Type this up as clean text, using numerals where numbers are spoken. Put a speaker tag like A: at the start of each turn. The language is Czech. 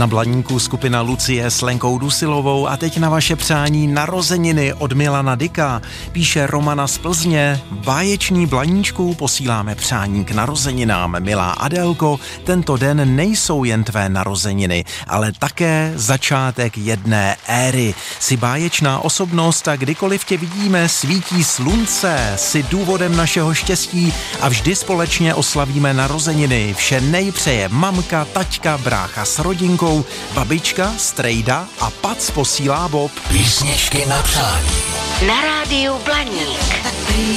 A: Na Blaníku skupina Lucie s Lenkou Dusilovou a teď na vaše přání narozeniny od Milana Dicka. Píše Romana z Plzně: báječný Blaníčku, posíláme přání k narozeninám. Milá Adélko, tento den nejsou jen tvé narozeniny, ale také začátek jedné éry. Jsi báječná osobnost a kdykoliv tě vidíme, svítí slunce. Jsi důvodem našeho štěstí a vždy společně oslavíme narozeniny. Vše nejpřeje mamka, taťka, brácha s rodinkou, babička, strejda a pac posílá Bob.
B: Písničky na přání.
C: Na rádiu Blaník.